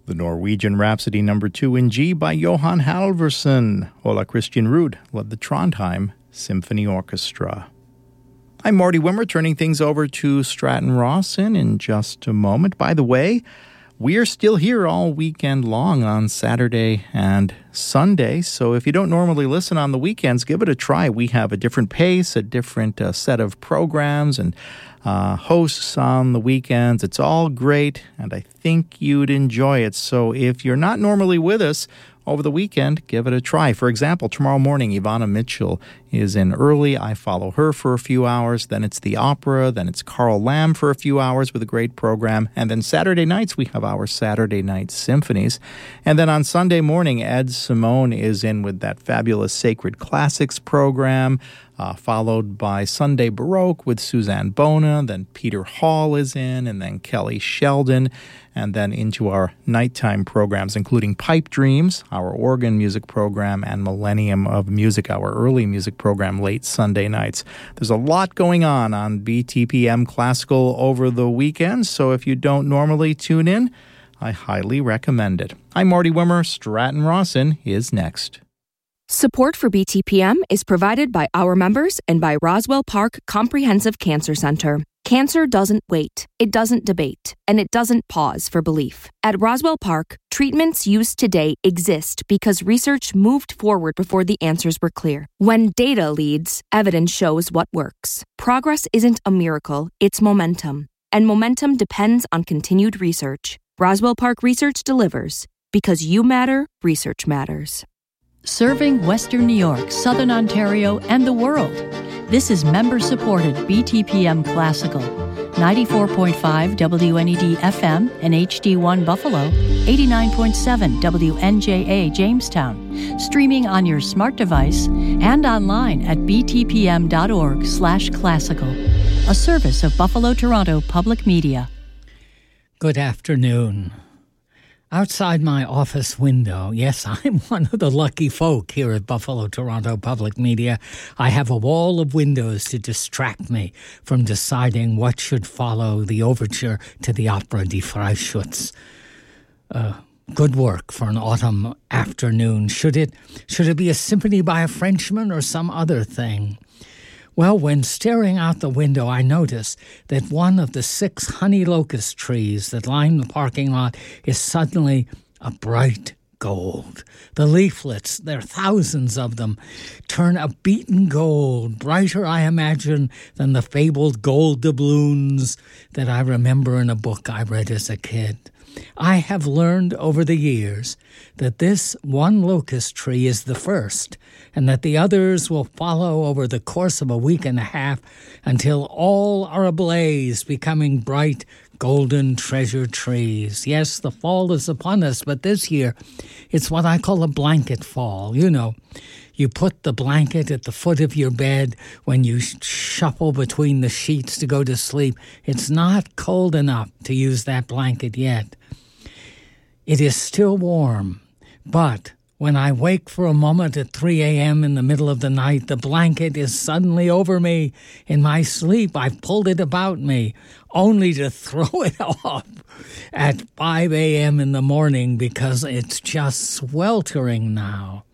The Norwegian Rhapsody No. 2 in G by Johan Halvorsen. Ola Christian Ruud led the Trondheim Symphony Orchestra. I'm Marty Wimmer, turning things over to Stratton Rawson in just a moment. By the way, we are still here all weekend long on Saturday and Sunday, so if you don't normally listen on the weekends, give it a try. We have a different pace, a different set of programs and hosts on the weekends. It's all great, and I think you'd enjoy it. So if you're not normally with us over the weekend, give it a try. For example, tomorrow morning, Ivana Mitchell is in early. I follow her for a few hours. Then it's the opera. Then it's Carl Lamb for a few hours with a great program. And then Saturday nights, we have our Saturday night symphonies. And then on Sunday morning, Ed Simone is in with that fabulous Sacred Classics program, followed by Sunday Baroque with Suzanne Bona. Then Peter Hall is in, and then Kelly Sheldon. And then into our nighttime programs, including Pipe Dreams, our organ music program, and Millennium of Music, our early music program, late Sunday nights. There's a lot going on BTPM Classical over the weekend, so if you don't normally tune in, I highly recommend it. I'm Marty Wimmer. Stratton Rawson is next. Support for BTPM is provided by our members and by Roswell Park Comprehensive Cancer Center. Cancer doesn't wait, it doesn't debate, and it doesn't pause for belief. At Roswell Park, treatments used today exist because research moved forward before the answers were clear. When data leads, evidence shows what works. Progress isn't a miracle, it's momentum. And momentum depends on continued research. Roswell Park Research delivers. Because you matter, research matters. Serving Western New York, Southern Ontario, and the world. This is member-supported BTPM Classical. 94.5 WNED FM and HD1 Buffalo, 89.7 WNJA Jamestown. Streaming on your smart device and online at btpm.org/classical. A service of Buffalo Toronto Public Media. Good afternoon. Outside my office window, yes, I'm one of the lucky folk here at Buffalo Toronto Public Media. I have a wall of windows to distract me from deciding what should follow the overture to the opera Die Freischütz. Good work for an autumn afternoon. Should it be a symphony by a Frenchman or some other thing? Well, when staring out the window, I notice that one of the 6 honey locust trees that line the parking lot is suddenly a bright gold. The leaflets, there are thousands of them, turn a beaten gold, brighter, I imagine, than the fabled gold doubloons that I remember in a book I read as a kid. I have learned over the years that this one locust tree is the first, and that the others will follow over the course of a week and a half until all are ablaze, becoming bright, golden treasure trees. Yes, the fall is upon us, but this year it's what I call a blanket fall. You know, you put the blanket at the foot of your bed when you shuffle between the sheets to go to sleep. It's not cold enough to use that blanket yet. It is still warm, but when I wake for a moment at 3 a.m. in the middle of the night, the blanket is suddenly over me. In my sleep, I've pulled it about me, only to throw it off at 5 a.m. in the morning because it's just sweltering now.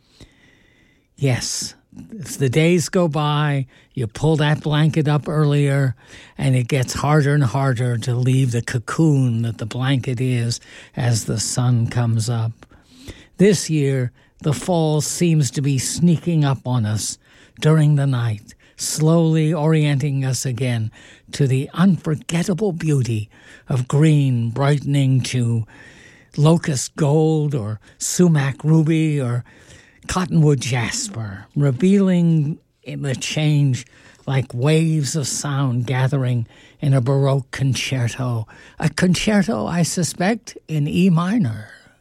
Yes, as the days go by, you pull that blanket up earlier, and it gets harder and harder to leave the cocoon that the blanket is as the sun comes up. This year, the fall seems to be sneaking up on us during the night, slowly orienting us again to the unforgettable beauty of green brightening to locust gold or sumac ruby or cottonwood jasper, revealing the change like waves of sound gathering in a Baroque concerto. A concerto, I suspect, in E minor.